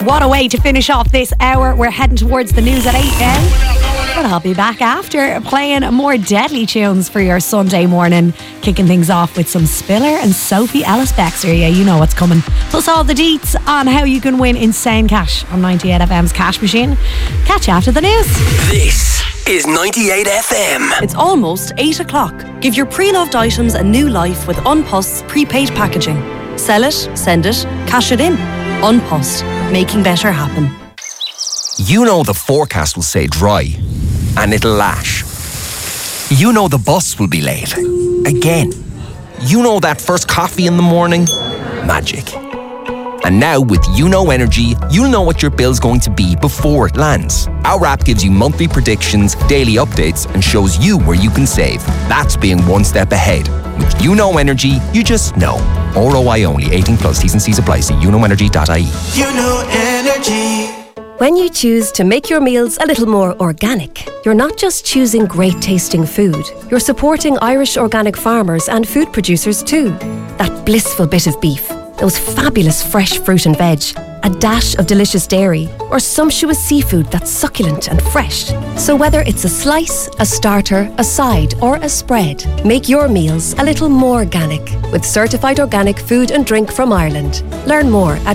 What a way to finish off this hour. We're heading towards the news at 8 now. But I'll be back after playing more deadly tunes for your Sunday morning. Kicking things off with some Spiller and Sophie Ellis-Bextor. Yeah, you know what's coming. Plus all the deets on how you can win insane cash on 98 FM's Cash Machine. Catch you after the news. This is 98 FM. It's almost 8 o'clock. Give your pre-loved items a new life with Unpost's prepaid packaging. Sell it, send it, cash it in. Unpost, making better happen. You know the forecast will say dry, and it'll lash. You know the bus will be late. Again. You know that first coffee in the morning? Magic. And now with UNO Energy, you'll know what your bill's going to be before it lands. Our app gives you monthly predictions, daily updates, and shows you where you can save. That's being one step ahead. With UNO Energy, you just know. ROI only. 18 plus. T's and C's apply. See unoenergy.ie. UNO Energy. When you choose to make your meals a little more organic, you're not just choosing great tasting food, you're supporting Irish organic farmers and food producers too. That blissful bit of beef, those fabulous fresh fruit and veg, a dash of delicious dairy, or sumptuous seafood that's succulent and fresh. So whether it's a slice, a starter, a side, or a spread, make your meals a little more organic with certified organic food and drink from Ireland. Learn more at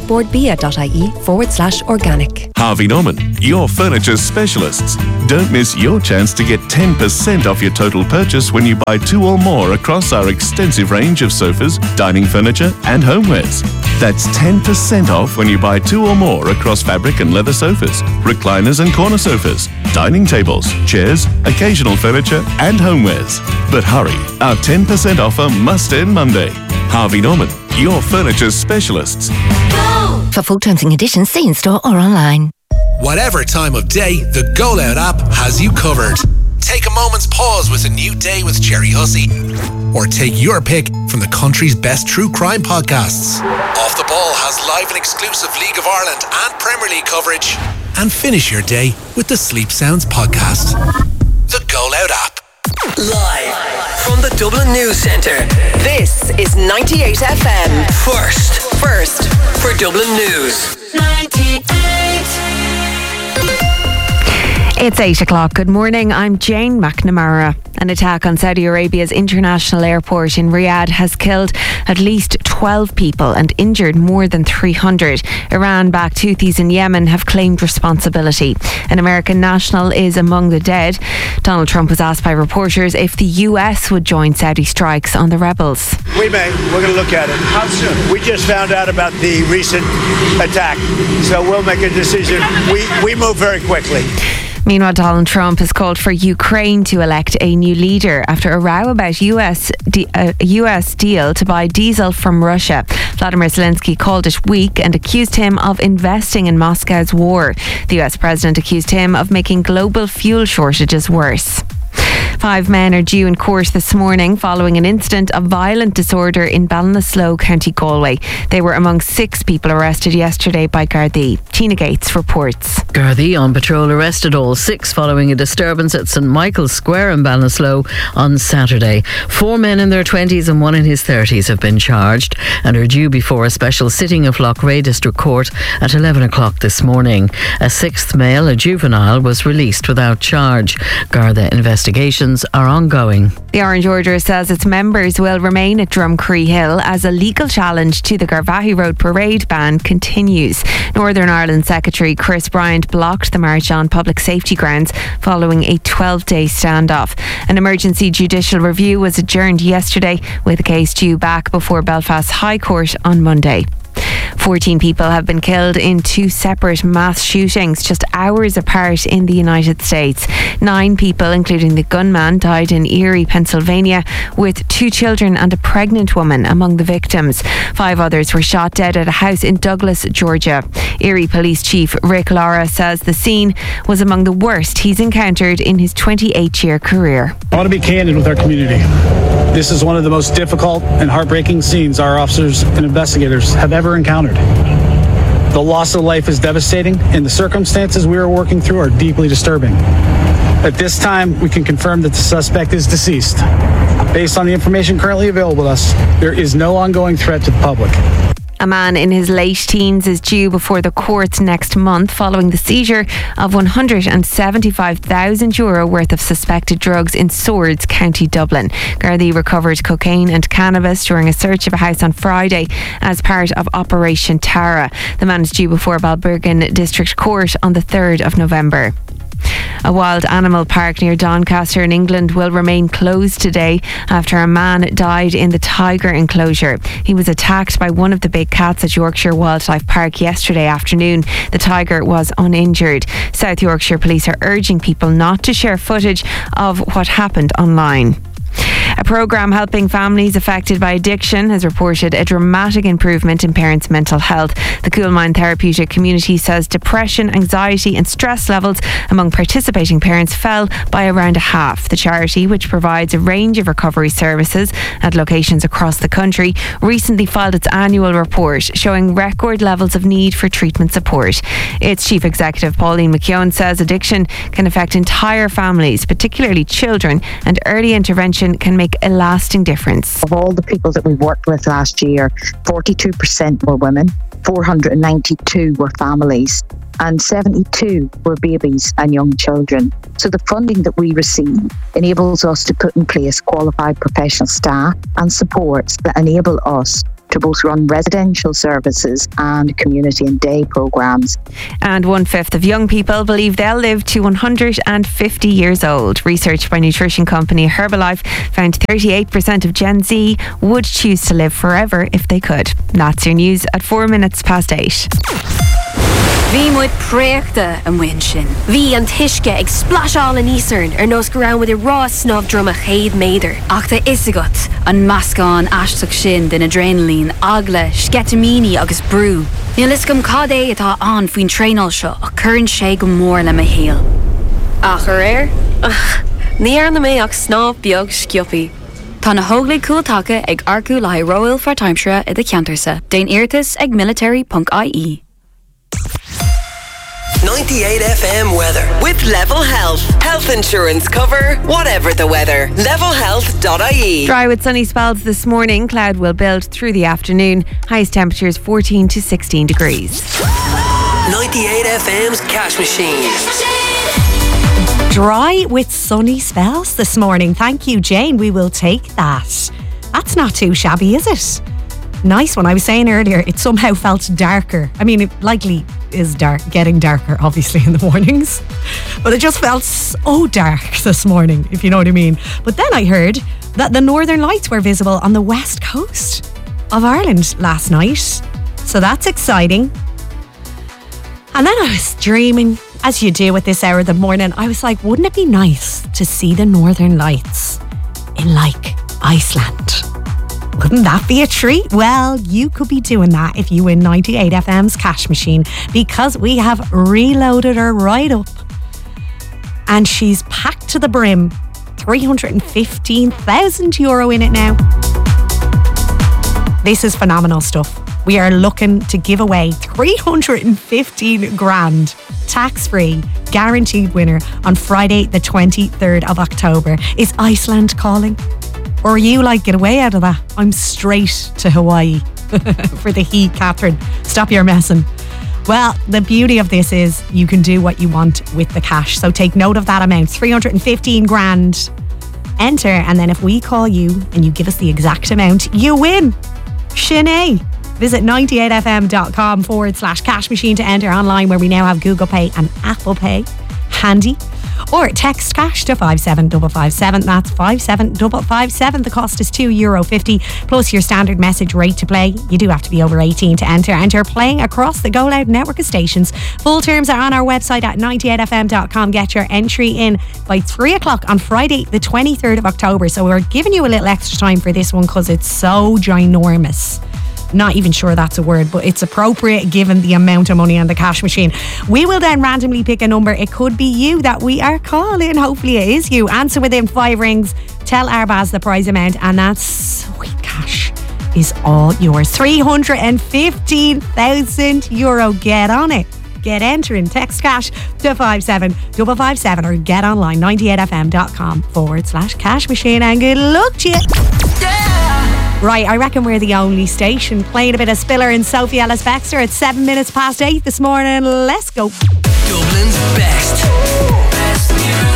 boardbia.ie/organic. Harvey Norman, your furniture specialists. Don't miss your chance to get 10% off your total purchase when you buy 2 or more across our extensive range of sofas, dining furniture, and homewares. That's 10% off when you buy 2 or more across fabric and leather sofas, recliners and corner sofas, dining tables, chairs, occasional furniture, and homewares. But hurry, our 10% offer must end Monday. Harvey Norman, your furniture specialists. For full terms and conditions, see in store or online. Whatever time of day, the Go Loud app has you covered. Take a moment's pause with A New Day with Jerry Hussey. Or take your pick from the country's best true crime podcasts. Off the Ball has live and exclusive League of Ireland and Premier League coverage. And finish your day with the Sleep Sounds podcast. The Go Loud app. Live from the Dublin News Centre. This is 98 FM. First for Dublin News. 98. It's 8 o'clock. Good morning. I'm Jane McNamara. An attack on Saudi Arabia's international airport in Riyadh has killed at least 12 people and injured more than 300. Iran-backed Houthis in Yemen have claimed responsibility. An American national is among the dead. Donald Trump was asked by reporters if the US would join Saudi strikes on the rebels. We may. We're going to look at it. How soon? We just found out about the recent attack, so we'll make a decision. We move very quickly. Meanwhile, Donald Trump has called for Ukraine to elect a new leader after a row about US deal to buy diesel from Russia. Vladimir Zelensky called it weak and accused him of investing in Moscow's war. The US president accused him of making global fuel shortages worse. 5 men are due in court this morning following an incident of violent disorder in Ballinasloe, County Galway. They were among 6 people arrested yesterday by Gardaí. Tina Gates reports. Gardaí on patrol arrested all 6 following a disturbance at St Michael's Square in Ballinasloe on Saturday. 4 men in their 20s and 1 in his 30s have been charged and are due before a special sitting of Loughrea District Court at 11 o'clock this morning. A 6th male, a juvenile, was released without charge. Garda investigations are ongoing. The Orange Order says its members will remain at Drumcree Hill as a legal challenge to the Garvaghey Road parade ban continues. Northern Ireland Secretary Chris Bryant blocked the march on public safety grounds following a 12-day standoff. An emergency judicial review was adjourned yesterday with the case due back before Belfast High Court on Monday. 14 people have been killed in 2 separate mass shootings just hours apart in the United States. 9 people, including the gunman, died in Erie, Pennsylvania, with 2 children and a pregnant woman among the victims. 5 others were shot dead at a house in Douglas, Georgia. Erie Police Chief Rick Lara says the scene was among the worst he's encountered in his 28-year career. I want to be candid with our community. This is one of the most difficult and heartbreaking scenes our officers and investigators have ever encountered. The loss of life is devastating, and the circumstances we are working through are deeply disturbing. At this time, we can confirm that the suspect is deceased. Based on the information currently available to us, there is no ongoing threat to the public. A man in his late teens is due before the courts next month following the seizure of €175,000 worth of suspected drugs in Swords, County Dublin. Gardaí recovered cocaine and cannabis during a search of a house on Friday as part of Operation Tara. The man is due before Balbriggan District Court on the 3rd of November. A wild animal park near Doncaster in England will remain closed today after a man died in the tiger enclosure. He was attacked by one of the big cats at Yorkshire Wildlife Park yesterday afternoon. The tiger was uninjured. South Yorkshire Police are urging people not to share footage of what happened online. A programme helping families affected by addiction has reported a dramatic improvement in parents' mental health. The Coolmine Therapeutic Community says depression, anxiety and stress levels among participating parents fell by around a half. The charity, which provides a range of recovery services at locations across the country, recently filed its annual report showing record levels of need for treatment support. Its Chief Executive Pauline McKeown says addiction can affect entire families, particularly children, and early intervention can make a lasting difference. Of all the people that we worked with last year, 42% were women, 492 were families, and 72 were babies and young children. So the funding that we receive enables us to put in place qualified professional staff and supports that enable us to both run residential services and community and day programmes. And 1/5 of young people believe they'll live to 150 years old. Research by nutrition company Herbalife found 38% of Gen Z would choose to live forever if they could. That's your news at 4 minutes past 8. Bhí muid préachta an bhain sin. Bhí an tuisce ag splasháil an ísarn nos go raibh muid I rá snobh drum a chéad méadar. Ach tá is agat an meascán aisteach sin den adrenaline, agla, sketamini agus brú. Níl is gom cad é atá an faoin tréáil seo a churann sé go mór le a héal. Ach ar ní ar na mé ach snobh beag scioppi. Tá na hóglaigh cúiltacha ag arcú le Royal for Timeshare I de Ceantarsa. Déan iartas ag military.ie. 98 FM weather with Level Health. Health insurance cover, whatever the weather. Levelhealth.ie. Dry with sunny spells this morning. Cloud will build through the afternoon. Highest temperatures 14 to 16 degrees. 98 FM's Cash Machine. Dry with sunny spells this morning. Thank you, Jane. We will take that. That's not too shabby, is it? Nice one. I was saying earlier, it somehow felt darker. I mean, it likely is getting darker, obviously, in the mornings. But it just felt so dark this morning, if you know what I mean. But then I heard that the Northern Lights were visible on the west coast of Ireland last night. So that's exciting. And then I was dreaming, as you do at this hour of the morning, I was like, wouldn't it be nice to see the Northern Lights in, like, Iceland? Wouldn't that be a treat? Well, you could be doing that if you win 98 FM's Cash Machine, because we have reloaded her right up and she's packed to the brim. €315,000 in it now. This is phenomenal stuff. We are looking to give away 315 grand tax-free guaranteed winner on Friday the 23rd of October. Is Iceland calling? Or are you like, get away out of that? I'm straight to Hawaii for the heat, Catherine. Stop your messing. Well, the beauty of this is you can do what you want with the cash. So take note of that amount, 315 grand. Enter, and then if we call you and you give us the exact amount, you win. Sinead. Visit 98fm.com/cash machine to enter online, where we now have Google Pay and Apple Pay handy. Or text cash to 57557. That's 57557. The cost is €2.50 plus your standard message rate to play. You do have to be over 18 to enter, and you're playing across the Go Loud network of stations. Full terms are on our website at 98fm.com. Get your entry in by 3 o'clock on Friday the 23rd of October. So we're giving you a little extra time for this one because it's so ginormous. Not even sure that's a word, but it's appropriate given the amount of money on the cash machine. We will then randomly pick a number. It could be you that we are calling. Hopefully it is you. Answer within 5 rings. Tell Arbaz the prize amount, and that sweet cash is all yours. €315,000. Get on it. Get entering. Text cash to 57557 or get online 98fm.com/cash machine, and good luck to you. Yeah. Right, I reckon we're the only station playing a bit of Spiller and Sophie Ellis Bextor at 7:08 this morning. Let's go. Dublin's best. Best music.